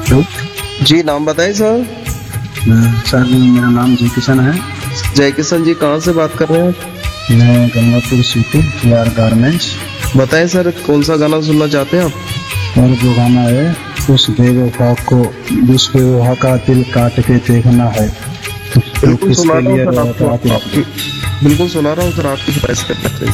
Hello. जी नाम बताएं sir. Sir मेरा नाम जय किशन है। जय किशन जी, कहाँ से बात कर रहे हैं आप? मैं गंगापुर सिटी PR गारमेंट्स। बताएं सर, कौन सा गाना सुनना चाहते हैं आप? और जो गाना है उस बेवफा को, उस बेवफा का दिल काट के देखना है तो बिल्कुल सुना किसके रहा हूँ लिए सर रोता आपको, है। बिल्कुल सुना रहा हूँ सर, आपकी फरमाइश करना चाहिए।